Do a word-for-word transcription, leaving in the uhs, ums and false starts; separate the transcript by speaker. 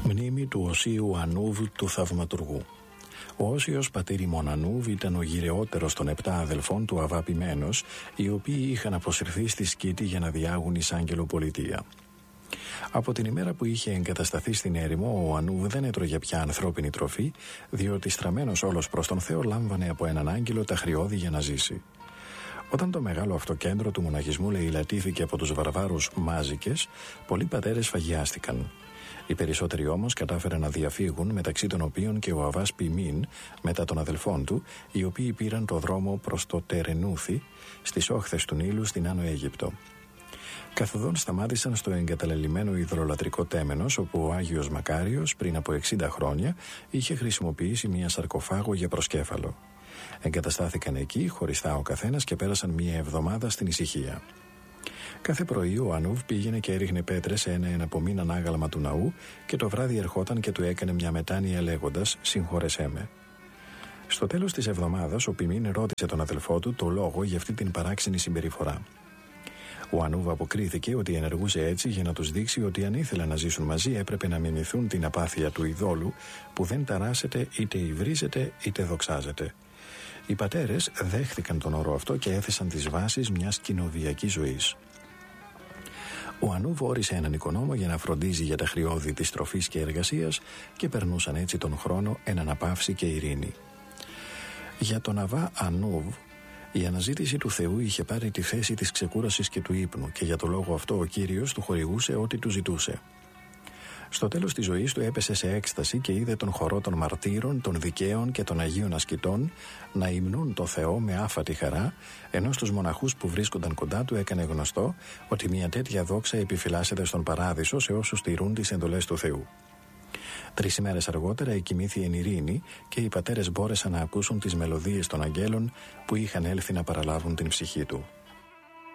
Speaker 1: Μνήμη του Οσίου Ανούβ του Θαυματουργού. Ο Όσιος πατήρ ημών Ανούβ ήταν ο γυρεότερος των επτά αδελφών του Αβαπημένος, οι οποίοι είχαν αποσυρθεί στη Σκήτη για να διάγουν εις αγγελοπολιτεία. Από την ημέρα που είχε εγκατασταθεί στην έρημο, ο Ανούβ δεν έτρωγε πια ανθρώπινη τροφή, διότι στραμμένος όλος προς τον Θεό λάμβανε από έναν άγγελο τα χρειώδη για να ζήσει. Όταν το μεγάλο αυτό κέντρο του μοναχισμού λαιλατήθηκε από τους βαρβάρους μάζικες, πολλοί πατέρες φαγιάστηκαν. Οι περισσότεροι όμως κατάφεραν να διαφύγουν, μεταξύ των οποίων και ο Αβάς Πιμίν μετά των αδελφών του, οι οποίοι πήραν το δρόμο προς το Τερενούθι, στις όχθες του Νείλου στην Άνω Αίγυπτο. Καθοδόν σταμάτησαν στο εγκαταλελειμμένο υδρολατρικό Τέμενος, όπου ο Άγιος Μακάριος πριν από εξήντα χρόνια είχε χρησιμοποιήσει μια σαρκοφάγο για προσκέφαλο. Εγκαταστάθηκαν εκεί χωριστά ο καθένας και πέρασαν μια εβδομάδα στην ησυχία. Κάθε πρωί ο Ανούβ πήγαινε και έριχνε πέτρες σε ένα εναπομείναν άγαλμα του ναού και το βράδυ ερχόταν και του έκανε μια μετάνοια λέγοντας «Συγχώρεσέ με». Στο τέλος της εβδομάδας ο Πιμίν ρώτησε τον αδελφό του το λόγο για αυτή την παράξενη συμπεριφορά. Ο Ανούβ αποκρίθηκε ότι ενεργούσε έτσι για να τους δείξει ότι αν ήθελαν να ζήσουν μαζί έπρεπε να μιμηθούν την απάθεια του ειδόλου που δεν ταράσσεται είτε υβρίζεται είτε δοξάζεται. Οι πατέρες δέχθηκαν τον όρο αυτό και έθεσαν τις βάσεις μιας κοινοβιακής ζωής. Ο Ανούβ όρισε έναν οικονόμο για να φροντίζει για τα χρειώδη της τροφής και εργασίας και περνούσαν έτσι τον χρόνο εν αναπαύση και ειρήνη. Για τον Αβά Ανούβ, η αναζήτηση του Θεού είχε πάρει τη θέση της ξεκούρασης και του ύπνου και για το λόγο αυτό ο Κύριος του χορηγούσε ό,τι του ζητούσε. Στο τέλος της ζωής του έπεσε σε έκσταση και είδε τον χορό των μαρτύρων, των δικαίων και των Αγίων Ασκητών να υμνούν το Θεό με άφατη χαρά, ενώ στους μοναχούς που βρίσκονταν κοντά του έκανε γνωστό ότι μια τέτοια δόξα επιφυλάσσεται στον παράδεισο σε όσους τηρούν τις εντολές του Θεού. Τρεις ημέρες αργότερα εκοιμήθη εν ειρήνη και οι πατέρες μπόρεσαν να ακούσουν τις μελωδίες των αγγέλων που είχαν έλθει να παραλάβουν την ψυχή του.